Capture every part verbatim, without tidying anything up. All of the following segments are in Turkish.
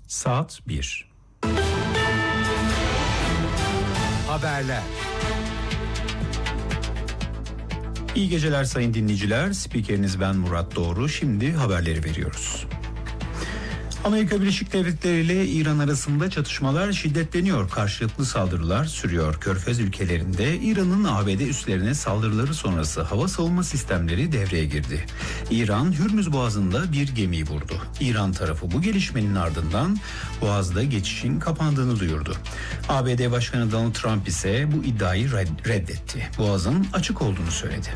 Saat bir. Haberler. İyi geceler sayın dinleyiciler. Spikeriniz ben Murat Doğru. Şimdi haberleri veriyoruz. Amerika Birleşik Devletleri ile İran arasında çatışmalar şiddetleniyor. Karşılıklı saldırılar sürüyor. Körfez ülkelerinde İran'ın A B D üslerine saldırıları sonrası hava savunma sistemleri devreye girdi. İran, Hürmüz Boğazı'nda bir gemiyi vurdu. İran tarafı bu gelişmenin ardından Boğaz'da geçişin kapandığını duyurdu. A B D Başkanı Donald Trump ise bu iddiayı reddetti. Boğaz'ın açık olduğunu söyledi.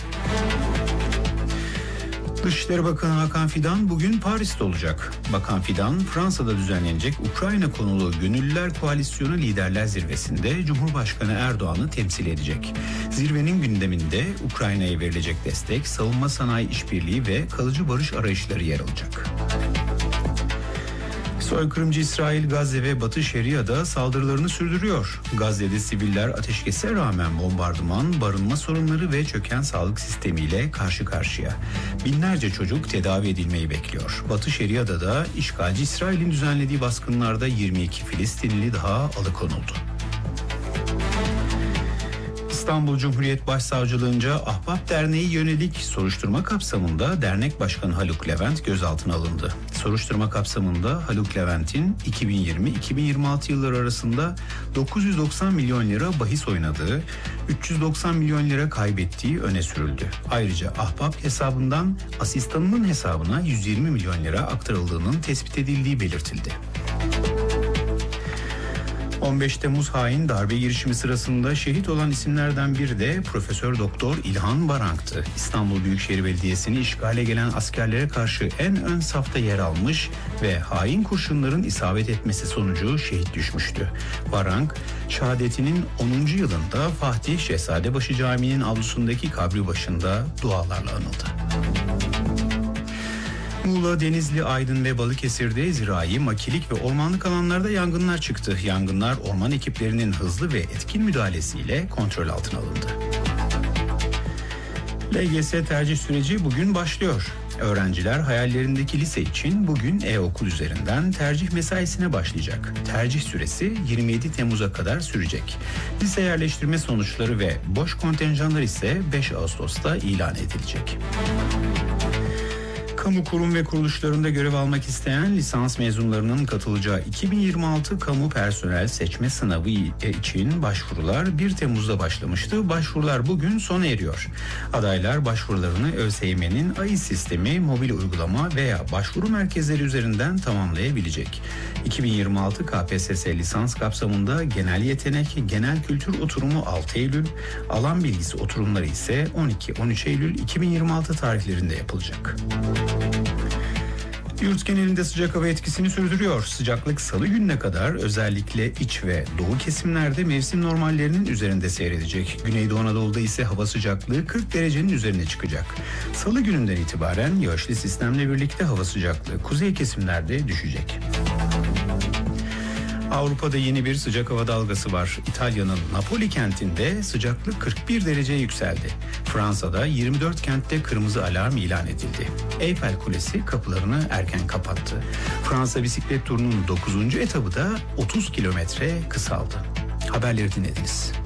Dışişleri Bakanı Hakan Fidan bugün Paris'te olacak. Bakan Fidan, Fransa'da düzenlenecek Ukrayna konulu Gönüllüler Koalisyonu Liderler Zirvesi'nde Cumhurbaşkanı Erdoğan'ı temsil edecek. Zirvenin gündeminde Ukrayna'ya verilecek destek, savunma sanayi işbirliği ve kalıcı barış arayışları yer alacak. Soykırımcı İsrail, Gazze ve Batı Şeria'da saldırılarını sürdürüyor. Gazze'de siviller ateşkese rağmen bombardıman, barınma sorunları ve çöken sağlık sistemiyle karşı karşıya. Binlerce çocuk tedavi edilmeyi bekliyor. Batı Şeria'da da işgalci İsrail'in düzenlediği baskınlarda yirmi iki Filistinli daha alıkonuldu. İstanbul Cumhuriyet Başsavcılığınca Ahbap Derneği yönelik soruşturma kapsamında dernek başkanı Haluk Levent gözaltına alındı. Soruşturma kapsamında Haluk Levent'in iki bin yirmi iki bin yirmi altı yılları arasında dokuz yüz doksan milyon lira bahis oynadığı, üç yüz doksan milyon lira kaybettiği öne sürüldü. Ayrıca Ahbap hesabından asistanının hesabına yüz yirmi milyon lira aktarıldığının tespit edildiği belirtildi. on beş Temmuz hain darbe girişimi sırasında şehit olan isimlerden biri de Profesör Doktor İlhan Barank'tı. İstanbul Büyükşehir Belediyesi'ni işgale gelen askerlere karşı en ön safta yer almış ve hain kurşunların isabet etmesi sonucu şehit düşmüştü. Barank, şehadetinin onuncu yılında Fatih Şehzadebaşı Camii'nin avlusundaki kabri başında dualarla anıldı. Muğla, Denizli, Aydın ve Balıkesir'de zirai, makilik ve ormanlık alanlarda yangınlar çıktı. Yangınlar orman ekiplerinin hızlı ve etkin müdahalesiyle kontrol altına alındı. L G S tercih süreci bugün başlıyor. Öğrenciler hayallerindeki lise için bugün e-okul üzerinden tercih mesaisine başlayacak. Tercih süresi yirmi yedi Temmuz'a kadar sürecek. Lise yerleştirme sonuçları ve boş kontenjanlar ise beş Ağustos'ta ilan edilecek. Kamu kurum ve kuruluşlarında görev almak isteyen lisans mezunlarının katılacağı iki bin yirmi altı kamu personel seçme sınavı için başvurular bir Temmuz'da başlamıştı. Başvurular bugün sona eriyor. Adaylar başvurularını ÖSYM'nin A İ sistemi, mobil uygulama veya başvuru merkezleri üzerinden tamamlayabilecek. iki bin yirmi altı K P S S lisans kapsamında genel yetenek, genel kültür oturumu altı Eylül, alan bilgisi oturumları ise on iki on üç Eylül iki bin yirmi altı tarihlerinde yapılacak. Yurt genelinde sıcak hava etkisini sürdürüyor. Sıcaklık salı gününe kadar özellikle iç ve doğu kesimlerde mevsim normallerinin üzerinde seyredecek. Güneydoğu Anadolu'da ise hava sıcaklığı kırk derecenin üzerine çıkacak. Salı gününden itibaren yağışlı sistemle birlikte hava sıcaklığı kuzey kesimlerde düşecek. Avrupa'da yeni bir sıcak hava dalgası var. İtalya'nın Napoli kentinde sıcaklık kırk bir dereceye yükseldi. Fransa'da yirmi dört kentte kırmızı alarm ilan edildi. Eyfel Kulesi kapılarını erken kapattı. Fransa bisiklet turunun dokuzuncu etabı da otuz kilometre kısaldı. Haberleri dinlediniz.